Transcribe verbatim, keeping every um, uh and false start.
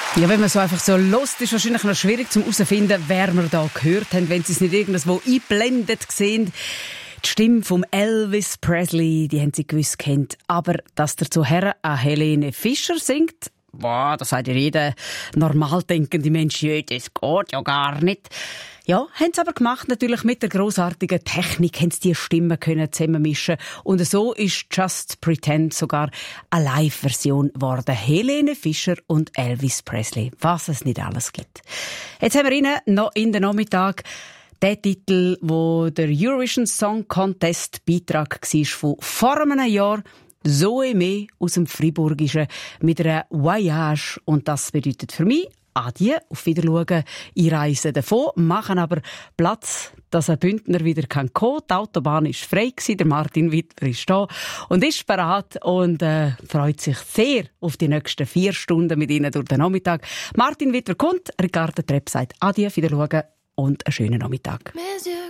Ja, wenn man so einfach so lost ist, wahrscheinlich noch schwierig zum herauszufinden, wer wir da gehört haben, wenn sie es nicht irgendwo eingeblendet sehen. Die Stimme vom Elvis Presley, die haben sie gewiss kennt. Aber dass dazu her an Helene Fischer singt, boah, das sagt ja jeder normal denkende Mensch, ja, das geht ja gar nicht. Ja, haben sie aber gemacht, natürlich mit der grossartigen Technik, haben sie die Stimmen können zusammenmischen. Und so ist Just Pretend sogar eine Live-Version geworden. Helene Fischer und Elvis Presley. Was es nicht alles gibt. Jetzt haben wir Ihnen noch in den Nachmittag den Titel, wo der Eurovision Song Contest Beitrag war von vor einem Jahr. «Zoe Me» aus dem Friburgischen mit einer Voyage. Und das bedeutet für mich Adieu, auf Wiedersehen. Ich reise davon, machen aber Platz, dass ein Bündner wieder kommen kann. Die Autobahn war frei, der Martin Wittwer ist da und ist bereit und äh, freut sich sehr auf die nächsten vier Stunden mit Ihnen durch den Nachmittag. Martin Wittwer kommt, Ricardo Trepp sagt Adieu, Wiedersehen und einen schönen Nachmittag.